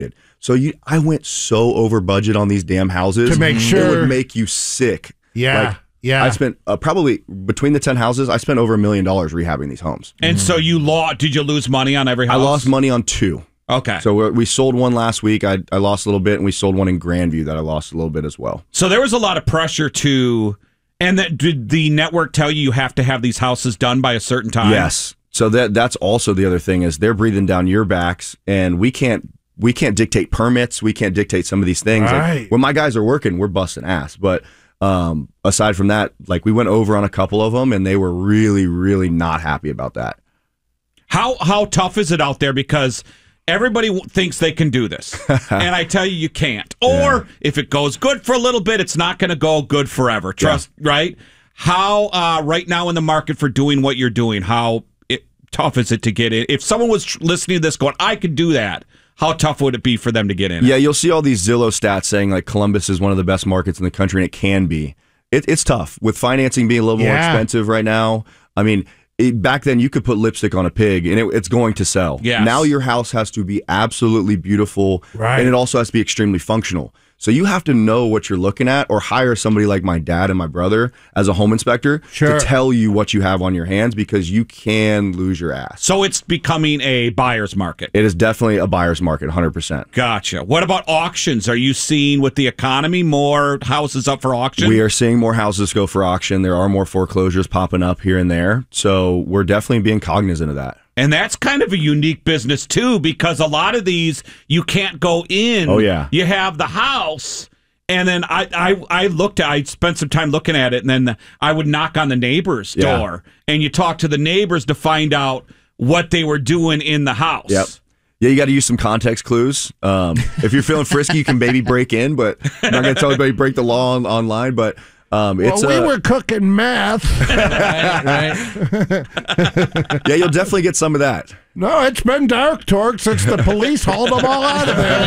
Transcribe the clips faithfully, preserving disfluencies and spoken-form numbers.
So you, I went so over budget on these damn houses to make sure it would make you sick. Yeah, like, yeah. I spent uh, probably between the ten houses, I spent over a million dollars rehabbing these homes. And mm-hmm. so you lost? Did you lose money on every house? I lost money on two. Okay. So we're, we sold one last week. I I lost a little bit, and we sold one in Grandview that I lost a little bit as well. So there was a lot of pressure to, and that did the network tell you you have to have these houses done by a certain time? Yes. So that that's also the other thing is they're breathing down your backs, and we can't we can't dictate permits. We can't dictate some of these things. Right. Like, when my guys are working, we're busting ass. But um, aside from that, like we went over on a couple of them, and they were really, really not happy about that. How how tough is it out there? Because everybody w- thinks they can do this, and I tell you, you can't. Or yeah. if it goes good for a little bit, it's not going to go good forever. Trust, yeah. right? How uh, right now in the market for doing what you're doing, how it, tough is it to get in? If someone was listening to this going, I could do that, how tough would it be for them to get in? Yeah, you'll see all these Zillow stats saying like Columbus is one of the best markets in the country, and it can be. It, it's tough with financing being a little yeah. more expensive right now. I mean, it, back then you could put lipstick on a pig and it, it's going to sell. Yes. Now your house has to be absolutely beautiful, right. and it also has to be extremely functional. So you have to know what you're looking at, or hire somebody like my dad and my brother as a home inspector sure. to tell you what you have on your hands, because you can lose your ass. So it's becoming a buyer's market. It is definitely a buyer's market, one hundred percent. Gotcha. What about auctions? Are you seeing with the economy more houses up for auction? We are seeing more houses go for auction. There are more foreclosures popping up here and there. So we're definitely being cognizant of that. And that's kind of a unique business, too, because a lot of these, you can't go in. Oh, yeah. You have the house, and then I, I, I looked at I spent some time looking at it, and then I would knock on the neighbor's yeah. door, and you talk to the neighbors to find out what they were doing in the house. Yep. Yeah, you got to use some context clues. Um, if you're feeling frisky, you can maybe break in, but I'm not going to tell anybody break the law on, online, but... Um, it's, well, we uh, were cooking meth. right, right. Yeah, you'll definitely get some of that. No, it's been dark, Torque, since the police hauled them all out of there.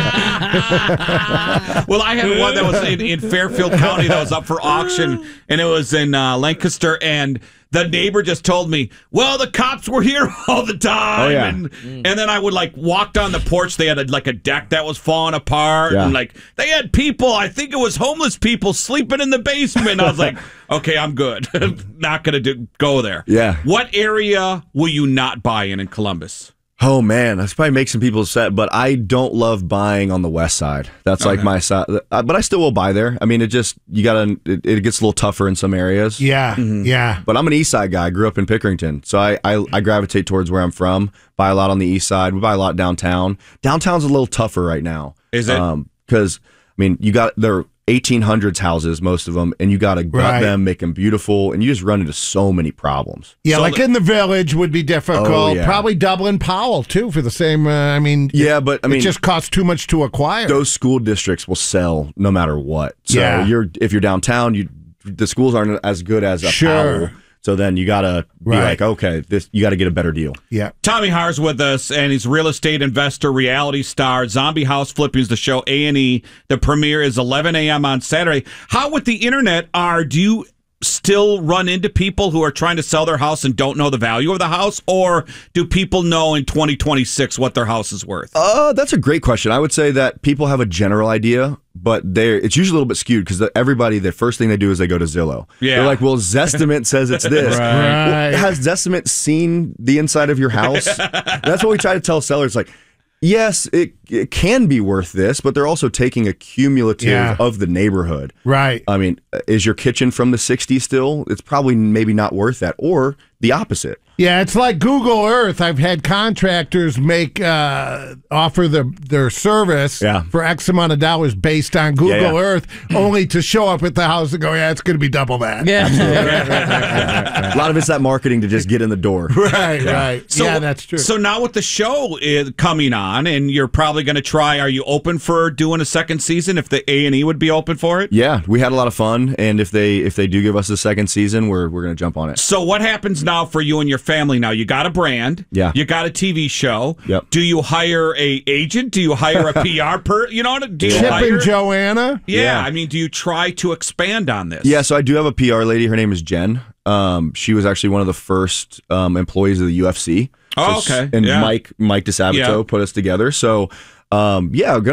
Well, I had one that was in, in Fairfield County that was up for auction, and it was in uh, Lancaster, and the neighbor just told me, well, the cops were here all the time. Oh, yeah. and, mm. and then I would, like, walk down the porch. They had, a, like, a deck that was falling apart. Yeah. And, like, they had people, I think it was homeless people, sleeping in the basement. I was like, okay, I'm good. Not going to go there. Yeah. What area will you not buy in in Columbus? Oh, man, that's probably make some people upset, but I don't love buying on the west side. That's Okay. like my side, but I still will buy there. I mean, it just, you gotta, it, it gets a little tougher in some areas. Yeah, mm-hmm. yeah. But I'm an east side guy. I grew up in Pickerington, so I, I, I gravitate towards where I'm from. Buy a lot on the east side. We buy a lot downtown. Downtown's a little tougher right now. Is it? Because, um, I mean, you got, there eighteen hundreds houses, most of them, and you got to gut Right. them, make them beautiful, and you just run into so many problems. Yeah, So like the- in the Village would be difficult. Oh, yeah. Probably Dublin Powell, too, for the same, uh, I mean, Yeah, but I mean, it just costs too much to acquire. those school districts will sell no matter what. So Yeah. you're if you're downtown, you the schools aren't as good as a Sure. Powell. So then you gotta be Right. like, okay, this you got to get a better deal. Yeah. Tommy Haar's with us, and he's real estate investor, reality star. Zombie House Flipping is the show, A and E. The premiere is eleven a.m. on Saturday. How with the internet are, do you still run into people who are trying to sell their house and don't know the value of the house? Or do people know in twenty twenty-six what their house is worth? Uh, that's a great question. I would say that people have a general idea, but they're it's usually a little bit skewed because everybody, the first thing they do is they go to Zillow. Yeah. They're like, well, Zestimate says it's this. Right. Well, has Zestimate seen the inside of your house? That's what we try to tell sellers. Like, yes, it, it can be worth this, but they're also taking a cumulative Yeah. of the neighborhood. Right. I mean, is your kitchen from the sixties still? It's probably maybe not worth that. Or the opposite. Yeah, it's like Google Earth. I've had contractors make uh, offer the, their service Yeah. for X amount of dollars based on Google Yeah, yeah. Earth, only to show up at the house and go, yeah, it's going to be double that. Yeah. A lot of it's that marketing to just get in the door. Right, right. So, yeah, that's true. So now with the show is coming on, and you're probably going to try, are you open for doing a second season if the A and E would be open for it? Yeah, we had a lot of fun, and if they if they do give us a second season, we're we're gonna jump on it. So what happens now for you and your family now? You got a brand. Yeah. You got a T V show. Yep. Do you hire a agent? Do you hire a P R per? You know what? Do you Chip hire? and Joanna? Yeah, Yeah. I mean, do you try to expand on this? Yeah, so I do have a P R lady. Her name is Jen. Um, she was actually one of the first um, employees of the U F C. Oh, So- okay. And Yeah. Mike Mike DeSabato Yeah. put us together. So um, yeah,